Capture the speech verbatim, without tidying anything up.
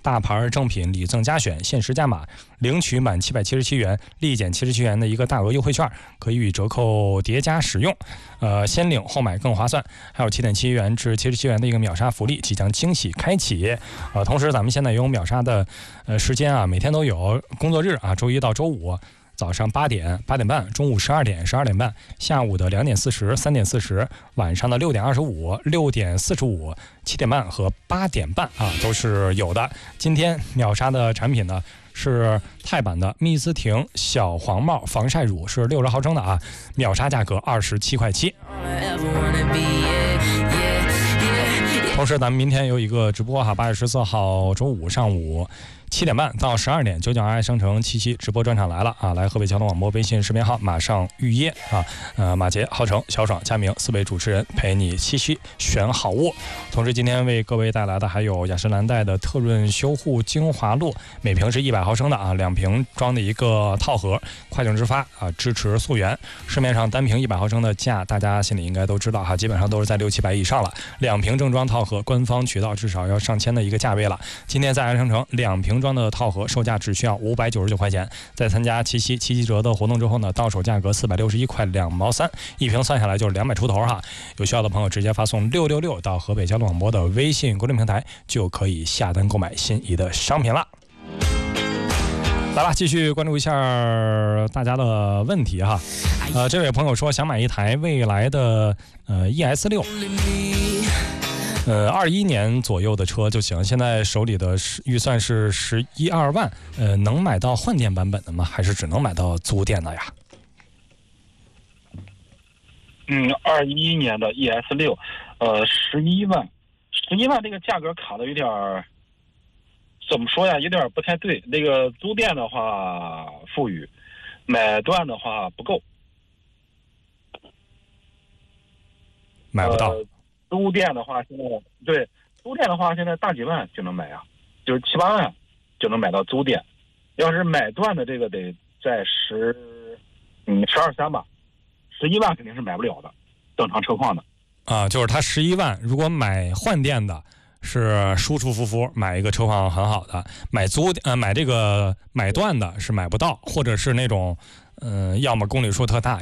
大牌正品礼赠加选限时加码，领取满七百七十七元立减七十七元的一个大额优惠券，可以与折扣叠加使用，呃，先领后买更划算。还有七点七元至七十七元的一个秒杀福利即将惊喜开启，呃，同时咱们现在有秒杀的呃时间啊，每天都有，工作日啊，周一到周五。早上八点、八点半，中午十二点、十二点半，下午的两点四十、三点四十，晚上的六点二十五、六点四十五、七点半和八点半啊，都是有的。今天秒杀的产品呢是钛版的蜜姿婷小黄帽防晒乳，是六十毫升的啊，秒杀价格二十七块七。同时，咱们明天有一个直播哈，八月十四号周五上午。七点半到十二点，九九二爱商城七夕直播专场来了啊！来河北交通广播微信视频号马上预约啊！呃，马杰、浩成、小爽、佳明四位主持人陪你七夕选好物。同时，今天为各位带来的还有雅诗兰黛的特润修护精华露，每瓶是一百毫升的啊，两瓶装的一个套盒，快净直发啊，支持溯源。市面上单瓶一百毫升的价，大家心里应该都知道哈，基本上都是在六七百以上了。两瓶正装套盒，官方渠道至少要上千的一个价位了。今天在爱商城两瓶装的套盒售价只需要五百九十九块钱，在参加七夕七七折的活动之后呢，到手价格四百六十一块两毛三，一瓶算下来就是两百出头哈。有需要的朋友直接发送六六六到河北交通广播的微信公众平台，就可以下单购买心仪的商品了。来吧，继续关注一下大家的问题哈。呃，这位朋友说想买一台未来的呃 E S 六。呃，二一年左右的车就行。现在手里的预算是十一二万，呃，能买到换电版本的吗？还是只能买到租电的呀？ 嗯，二一年的 E S 六，呃，十一万，十一万这个价格卡的有点儿，怎么说呀？有点不太对。那个租电的话富裕，买断的话不够， 买不到。呃租电的话，现在对租电的话，现在大几万就能买啊，就是七八万就能买到租电。要是买断的这个得在十嗯十二三吧，十一万肯定是买不了的，正常车况的。 啊，就是他十一万，如果买换电的，是舒舒服服买一个车况很好的；买租呃买这个买断的是买不到，或者是那种嗯、呃，要么公里数特大。